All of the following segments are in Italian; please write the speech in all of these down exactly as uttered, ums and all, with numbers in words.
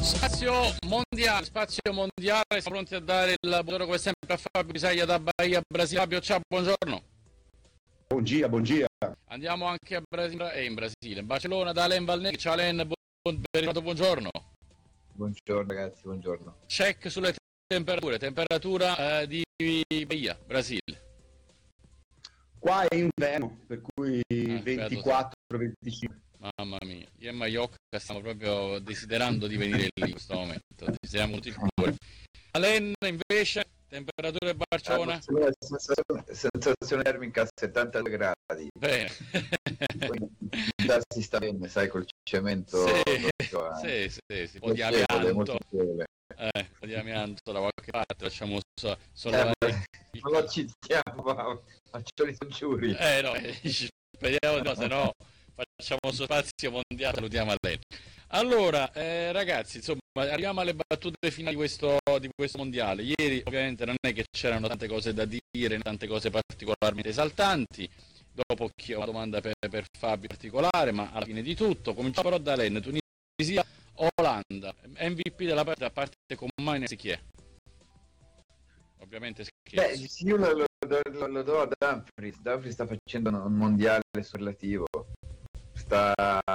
Spazio mondiale, spazio mondiale, siamo pronti a dare il buongiorno come sempre a Fabio Bisaglia da Bahia, Brasile. Fabio, ciao, buongiorno. Buongiorno, buongiorno. Andiamo anche a Brasile e in Brasile. Barcellona da Alain Valnegri. Ciao Alain, buon, buongiorno. Buongiorno ragazzi, buongiorno. Check sulle temperature, temperatura eh, di Bahia, Brasile. Qua è inverno, per cui eh, ventiquattro venticinque. Mamma mia, io e Maiocca stiamo proprio desiderando di venire lì in questo momento, desideriamo tutti il cuore. Alain invece, temperatura di Barcellona? Ah, sensazione, sensazione termica settantadue gradi. Bene. Già si sta bene, sai, col cemento. Sì, proprio, sì, eh. sì, sì, un po' di amianto. Eh, un po' di amianto da qualche parte, facciamo so, sollevare. Eh, non lo citiamo, ma faccio i giuri. Eh no, eh, speriamo no, se no facciamo spazio mondiale, salutiamo a lei. Allora, eh, ragazzi, insomma, arriviamo alle battute finali di questo, di questo mondiale. Ieri ovviamente non è che c'erano tante cose da dire, tante cose particolarmente esaltanti. Dopo che ho una domanda per, per Fabio particolare, ma alla fine di tutto, cominciamo però da Alain. Tunisia, Olanda, M V P della partita, a parte con Maines, chi è? Ovviamente scherzo. Beh, io lo, lo, lo, lo do a Dumfries. Dumfries sta facendo un mondiale superlativo. Sta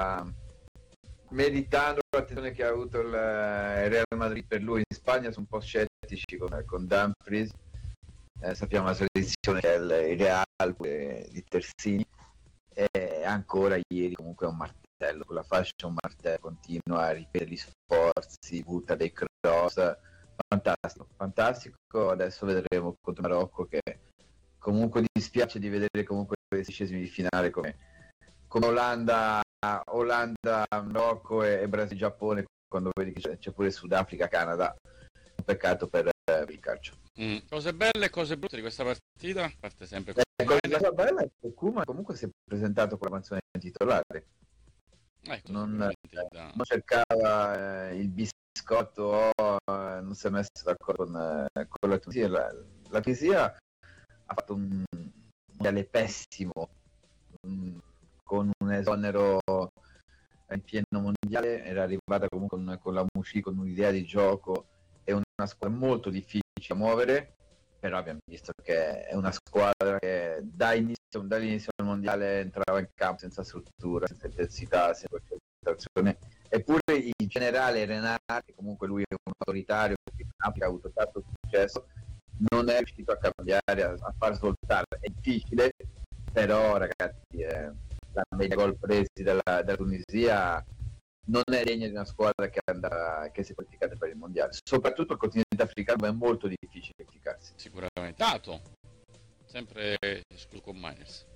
meritando l'attenzione che ha avuto il Real Madrid per lui. In Spagna sono un po' scettici con, con Dumfries. Eh, sappiamo la selezione che è il, il Real eh, di Terzini. E ancora ieri comunque è un martello. Con la fascia è un martello, continua a ripetere gli sforzi, butta dei cross. Fantastico, fantastico. Adesso vedremo contro il Marocco, che comunque dispiace di vedere comunque i sedicesimi di finale come, come Olanda, Olanda, Marocco e, e Brasile, Giappone, quando vedi che c'è, c'è pure Sudafrica, Canada. Un peccato per, per il calcio. Mm. Cose belle e cose brutte di questa partita, parte sempre con eh, la cosa bella è che Koeman comunque si è presentato con la mansione titolare. Ecco, non, eh, da... non cercava eh, il biscotto, oh, non si è messo d'accordo con, eh, con la Tunisia. La, la Tunisia ha fatto un mondiale pessimo, um, con un esonero in pieno mondiale. Era arrivata comunque con, con la Mouchi, con un'idea di gioco e una squadra molto difficile da muovere, però abbiamo visto che è una squadra che da inizio, dall'inizio del mondiale entrava in campo senza struttura, senza intensità, senza concentrazione. Eppure il generale Renard, che comunque lui è un autoritario, che in Africa ha avuto tanto successo, non è riuscito a cambiare, a, a far svoltare. È difficile, però ragazzi, eh, la media gol presi dalla, dalla Tunisia non è degna di una squadra che, andrà, che si è qualificata per il mondiale. Soprattutto il continente africano è molto difficile qualificarsi. Sicuramente. Dato, sempre escluso con Maines.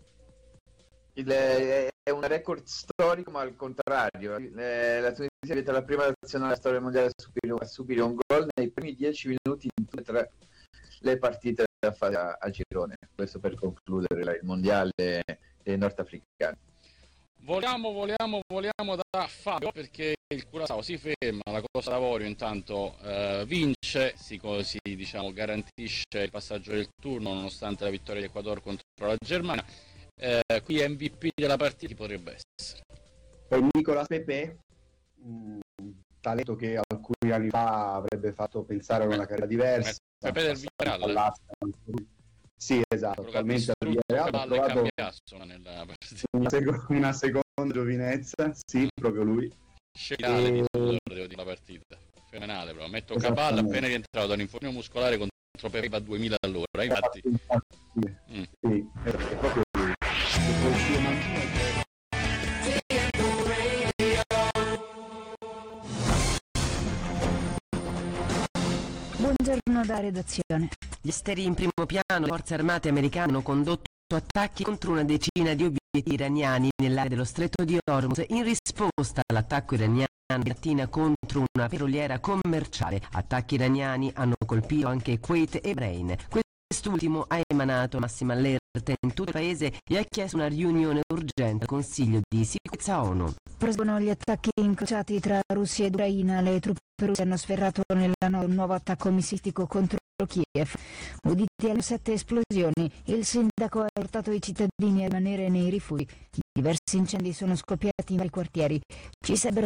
Il, è un record storico, ma al contrario. La Tunisia diventa la prima nazionale della storia mondiale a subire, a subire un gol nei primi dieci minuti in tutte e tre le partite da fare a, a girone. Questo per concludere il mondiale dei nordafricani. Voliamo, voliamo, voliamo da Fabio, perché il Curaçao si ferma, la Costa d'Avorio intanto eh, vince, si, così, diciamo, garantisce il passaggio del turno nonostante la vittoria di Ecuador contro la Germania. Eh, qui M V P della partita chi potrebbe essere? Per Nicolas Pepe, un talento che alcuni anni fa avrebbe fatto pensare a una carriera diversa. Pepe del Villarreal. Sì, esatto, totalmente al Villarreal. Ha trovato nella una, sec- una seconda giovinezza, sì, proprio lui. Scelale di devo dire la partita. Fenomenale, però. Metto Cabal appena rientrato da un infortunio muscolare contro Pepe a duemila all'ora, infatti. Sì, mm. Sì, è proprio lui. Buongiorno da redazione. Gli esteri in primo piano, le forze armate americane hanno condotto attacchi contro una decina di obiettivi iraniani nell'area dello stretto di Hormuz in risposta all'attacco iraniano di mattina contro una petroliera commerciale. Attacchi iraniani hanno colpito anche Kuwait e Bahrain. Quest'ultimo ha emanato massima allerta in tutto il paese e ha chiesto una riunione urgente al Consiglio di Sicurezza ONU. Proseguono gli attacchi incrociati tra Russia ed Ucraina. Le truppe russe hanno sferrato nella notte un nuovo attacco missilistico contro Kiev. Udite alle sette esplosioni, il sindaco ha esortato i cittadini a rimanere nei rifugi. Diversi incendi sono scoppiati in vari quartieri. Ci sarebbero almeno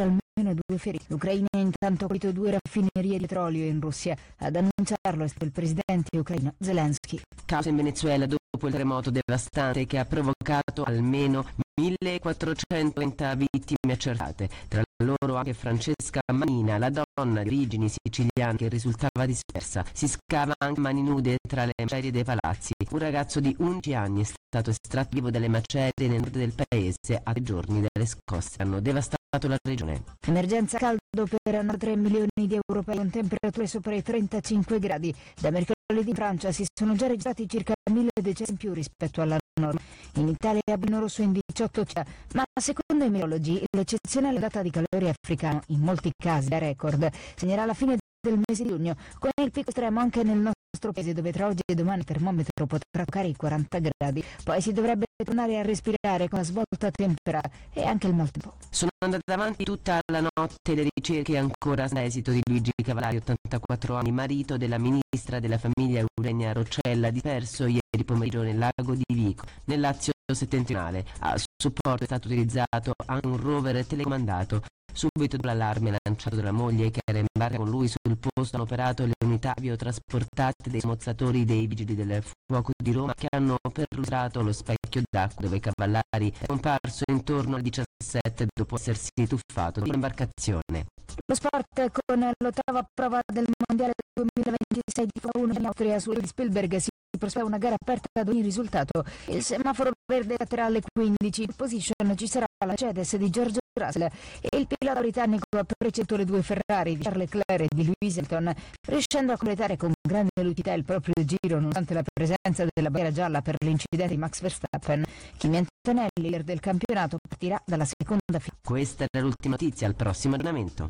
almeno due feriti. L'Ucraina ha intanto colpito due raffinerie di petrolio in Russia. Ad annunciarlo è stato il presidente ucraino Zelensky. Caos in Venezuela dopo il terremoto devastante che ha provocato almeno millequattrocentotrenta vittime accertate, tra loro anche Francesca Manina, la donna di origini siciliane che risultava dispersa. Si scava anche a mani nude tra le macerie dei palazzi. Un ragazzo di undici anni è stato estratto vivo dalle macerie nel nord del paese a tre giorni dalle scosse che hanno devastato la regione. Emergenza caldo per tre milioni di europei con temperature sopra i trentacinque gradi. Da mercoledì in Francia si sono già registrati circa mille decessi in più rispetto alla norma. In Italia è abbiano rosso in diciotto città, ma secondo i meteorologi l'eccezionale data di calore africano, in molti casi da record, segnerà la fine del mese di giugno, con il picco estremo anche nel nostro paese, dove tra oggi e domani il termometro potrà toccare i quaranta gradi. Poi si dovrebbe tornare a respirare con la svolta temperata e anche il maltempo. Sono andate avanti tutta la notte le ricerche ancora senza esito di Luigi Cavallari, ottantaquattro anni, marito della ministra della famiglia Eugenia Roccella, disperso ieri pomeriggio nel lago di Vico, nel Lazio settentrionale. A supporto è stato utilizzato anche un rover telecomandato. Subito dopo l'allarme lanciato dalla moglie che era in barca con lui, sul posto hanno operato le unità biotrasportate dei smozzatori dei vigili del fuoco di Roma, che hanno perlustrato lo specchio d'acqua dove Cavallari è comparso intorno alle diciassette dopo essersi tuffato dall'imbarcazione. Lo sport con l'ottava prova del mondiale duemilaventisei di Formula uno in Austria su Spielberg si prospetta una gara aperta ad ogni risultato. Il semaforo verde scatterà alle quindici. In position ci sarà la Mercedes di George Russell e il pilota britannico ha preceduto le due Ferrari di Charles Leclerc e di Lewis Hamilton, riuscendo a completare con grande lucidità il proprio giro nonostante la presenza della bandiera gialla per l'incidente di Max Verstappen. Kimi Antonelli, leader del campionato, partirà dalla seconda fila. Questa era l'ultima notizia, al prossimo aggiornamento.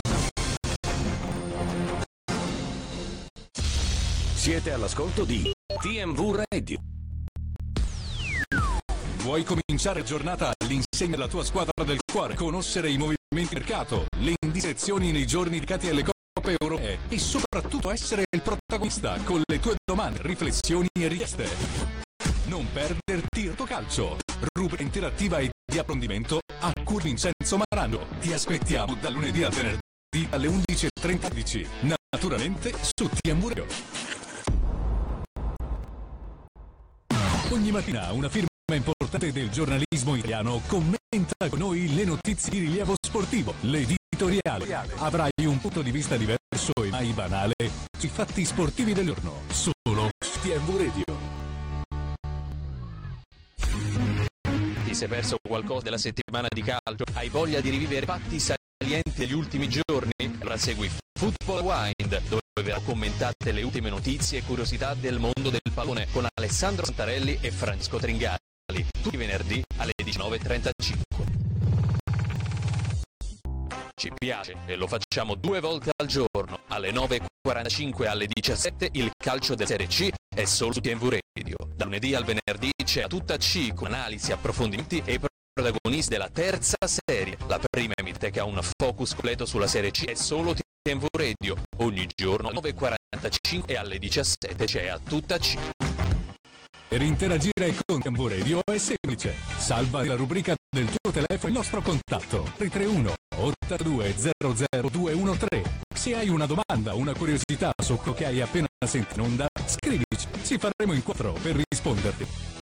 Siete all'ascolto di T M V Radio. Vuoi cominciare giornata all'insegna della tua squadra del cuore, conoscere i movimenti di mercato, le indiscrezioni nei giorni dedicati alle coppe europee e soprattutto essere il protagonista con le tue domande, riflessioni e richieste? Non perderti Rotocalcio, rubrica interattiva e di approfondimento a cura Vincenzo Marano. Ti aspettiamo da lunedì al venerdì alle undici e trenta, naturalmente su T M V Radio. Ogni mattina una firma importante del giornalismo italiano commenta con noi le notizie di rilievo sportivo, l'editoriale. Avrai un punto di vista diverso e mai banale sui fatti sportivi del giorno, solo su T M V Radio. Ti sei perso qualcosa della settimana di calcio? Hai voglia di rivivere fatti salienti degli ultimi giorni? Allora segui Football Wind, dove verranno commentate le ultime notizie e curiosità del mondo del pallone con Alessandro Santarelli e Francesco Tringali, tutti i venerdì alle diciannove e trentacinque. Ci piace e lo facciamo due volte al giorno, alle nove e quarantacinque e alle diciassette. Il calcio della Serie C è solo su T M V Radio. Da lunedì al venerdì c'è a tutta C con analisi, approfondimenti e protagonisti della terza serie. La prima emittente che ha un focus completo sulla Serie C è solo T M V Radio. Ogni giorno alle nove e quarantacinque e alle diciassette c'è a tutta C. Per interagire con T M V Radio è semplice. Salva la rubrica del tuo telefono il nostro contatto tre tre uno ottantadue zero zero due uno tre. Se hai una domanda o una curiosità su quello che hai appena sentito in onda, scrivici, ci faremo in quattro per risponderti.